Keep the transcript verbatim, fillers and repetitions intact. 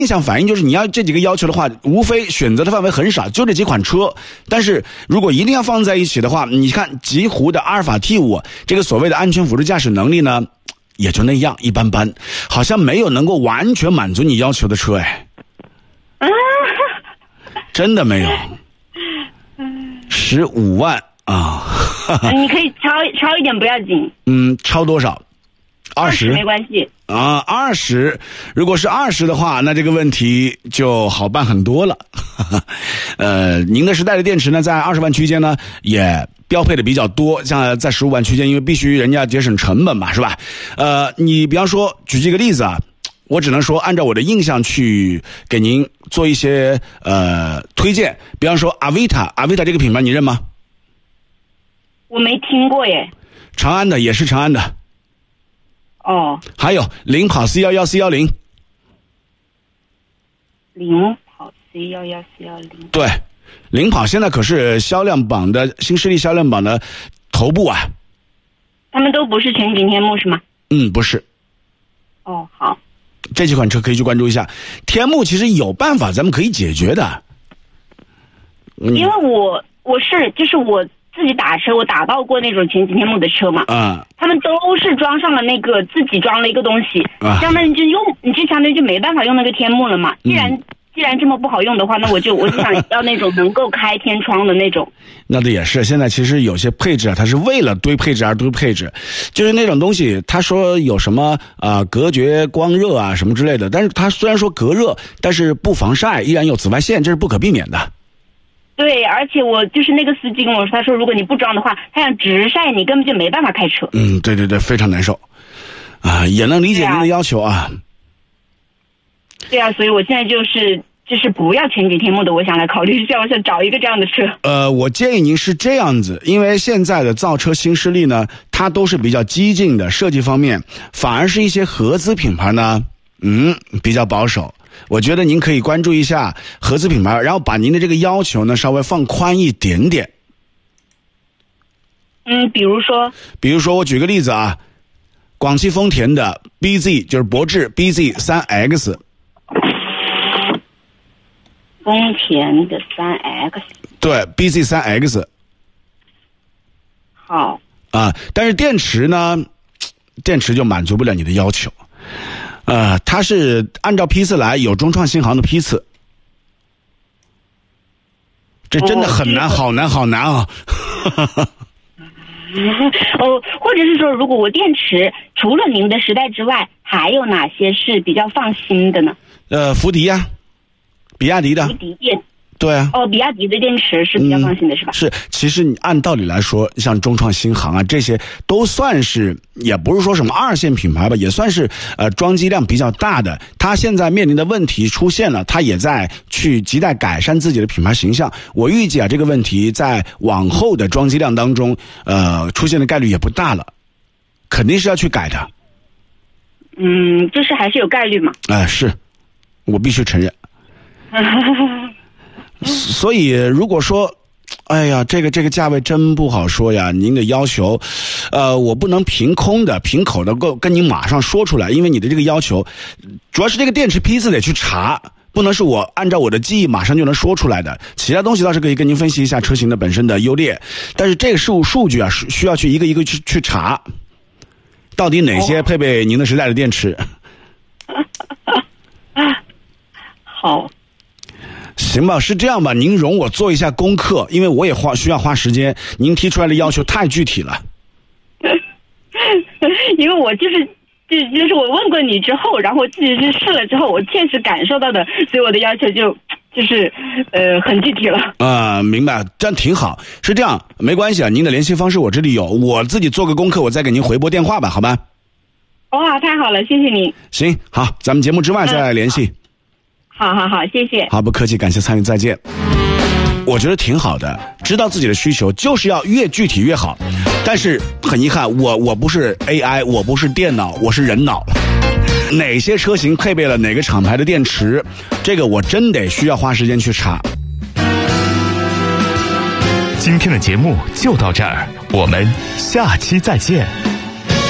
印象反应就是你要这几个要求的话，无非选择的范围很少，就这几款车。但是如果一定要放在一起的话，你看极狐的阿尔法 T 五，这个所谓的安全辅助驾驶能力呢，也就那样一般般，好像没有能够完全满足你要求的车哎。 啊， 真的没有。十五万啊！ 你可以超超一点不要紧。嗯， 超多少？二十没关系啊，二十。如果是二十的话，那这个问题就好办很多了。呃，宁德时代的电池呢，在二十万区间呢，也标配的比较多，像在十五万区间，因为必须人家节省成本嘛，是吧？呃，你比方说举这个例子啊，我只能说按照我的印象去给您做一些呃推荐。比方说阿维塔，阿维塔这个品牌你认吗？ 我没听过耶。 长安的也是长安的。 哦。 还有领跑 C 一一 C 一零。 领跑 C 一一 C 一零。 对，领跑现在可是销量榜的新势力销量榜的头部啊。 他们都不是全景天幕是吗？ 嗯，不是。 哦，好。 这几款车可以去关注一下。天幕其实有办法咱们可以解决的。 嗯、因为我我是就是我自己打车，我打到过那种全景天幕的车嘛。 啊。 他们都是装上了那个自己装了一个东西， 啊、 相当于就用你就相当于就没办法用那个天幕了嘛。既然、嗯、既然这么不好用的话，那我就我就想要那种能够开天窗的那种。 那这也是现在其实有些配置啊，它是为了堆配置而堆配置，就是那种东西，他说有什么啊、呃、隔绝光热啊什么之类的，但是它虽然说隔热，但是不防晒，依然有紫外线，这是不可避免的。 对，而且我就是那个司机跟我说，他说如果你不装的话，太阳直晒你根本就没办法开车。 嗯，对对对，非常难受，啊，也能理解您的要求啊。 对啊，所以我现在就是就是不要全景天幕的，我想来考虑一下，我想找一个这样的车。 呃，我建议您是这样子，因为现在的造车新势力呢，它都是比较激进的，设计方面，反而是一些合资品牌呢，嗯，比较保守。我觉得您可以关注一下合资品牌，然后把您的这个要求呢稍微放宽一点点。 嗯，比如说， 比如说我举个例子啊，广汽丰田的 B Z 就是博智 B Z 三 X， 丰田的三 X， 对 B Z 三 X， 好啊，但是电池呢，电池就满足不了你的要求。呃，它是按照批次来，有中创新航的批次，这真的很难，哦、好难，好难啊！ 哦，或者是说，如果我电池除了宁德时代之外，还有哪些是比较放心的呢？ 呃，福迪呀、啊，比亚迪的。 福迪电。 对啊。 哦，比亚迪的电池是比较放心的，嗯、是吧？ 是，其实你按道理来说，像中创新航啊，这些都算是，也不是说什么二线品牌吧，也算是呃装机量比较大的。它现在面临的问题出现了，它也在去亟待改善自己的品牌形象。我预计啊，这个问题在往后的装机量当中，呃，出现的概率也不大了，肯定是要去改的。 嗯，就是还是有概率嘛。 哎、呃，是，我必须承认。所以如果说哎呀这个这个价位真不好说呀，您的要求呃我不能凭空的凭口的跟跟您马上说出来，因为你的这个要求主要是这个电池批次得去查，不能是我按照我的记忆马上就能说出来的。其他东西倒是可以跟您分析一下车型的本身的优劣，但是这个数数据啊需要去一个一个去去查到底哪些配备宁德时代的电池。 好， 行吧，是这样吧，您容我做一下功课，因为我也花需要花时间，您提出来的要求太具体了。 因为我就是就就是我问过你之后，然后我自己是试了之后，我确实感受到的，所以我的要求就就是呃很具体了。啊、 呃，明白，这样挺好。是这样，没关系啊，您的联系方式我这里有，我自己做个功课，我再给您回拨电话吧，好吧？ 哇，太好了，谢谢您。 行，好，咱们节目之外再来联系。嗯好好好，谢谢。 好，不客气，感谢参与，再见。我觉得挺好的，知道自己的需求就是要越具体越好。但是很遗憾，我我不是 A I， 我不是电脑，我是人脑。哪些车型配备了哪个厂牌的电池，这个我真得需要花时间去查。 今天的节目就到这儿，我们下期再见。